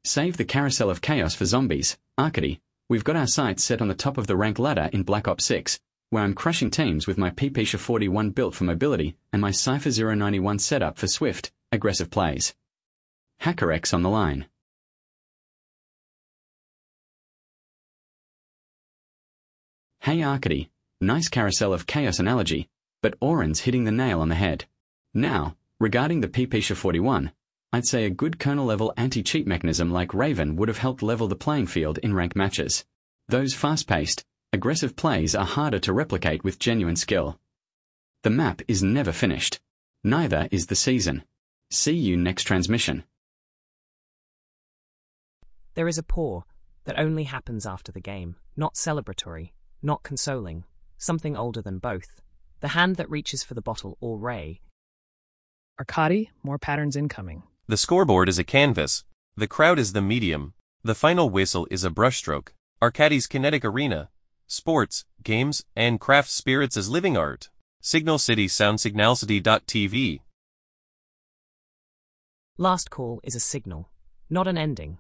Save the carousel of chaos for zombies, Arcady. We've got our sights set on the top of the rank ladder in Black Ops 6, where I'm crushing teams with my PP-41 built for mobility and my Cypher 091 setup for swift, aggressive plays. HackerX on the line. Hey Arcady, nice carousel of chaos analogy, but Oren's hitting the nail on the head. Now, regarding the PP-41, I'd say a good kernel-level anti-cheat mechanism like Raven would have helped level the playing field in rank matches. Those fast-paced, aggressive plays are harder to replicate with genuine skill. The map is never finished. Neither is the season. See you next transmission. There is a pour that only happens after the game, not celebratory, not consoling, something older than both. The hand that reaches for the bottle or ray. Arcady, more patterns incoming. The scoreboard is a canvas. The crowd is the medium. The final whistle is a brushstroke. Arcady's kinetic arena. Sports, games, and craft spirits as living art. Signal City Sound Signalcity.tv. Last call is a signal, not an ending.